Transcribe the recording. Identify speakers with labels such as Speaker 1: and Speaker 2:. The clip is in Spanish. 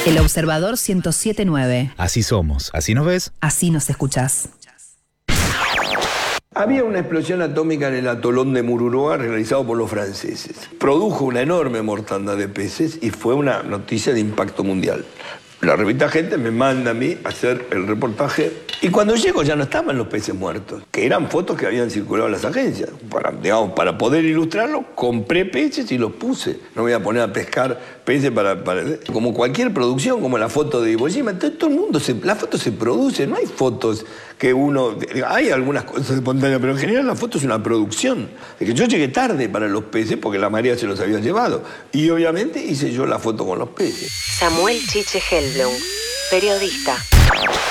Speaker 1: El Observador 107.9.
Speaker 2: Así somos. ¿Así nos ves?
Speaker 1: Así nos escuchás.
Speaker 3: Había una explosión atómica en el atolón de Mururoa realizado por los franceses. Produjo una enorme mortandad de peces y fue una noticia de impacto mundial. La revista Gente me manda a mí a hacer el reportaje y cuando llego ya no estaban los peces muertos, que eran fotos que habían circulado en las agencias. Para poder ilustrarlo, compré peces y los puse. No me voy a poner a pescar peces como cualquier producción, como la foto de Iwo Jima. Todo el mundo, la foto se produce, no hay fotos que uno... Hay algunas cosas espontáneas, pero en general la foto es una producción. Es que yo llegué tarde para los peces porque la marea se los había llevado. Y obviamente hice yo la foto con los peces.
Speaker 4: Samuel Chiche Hellblum, periodista.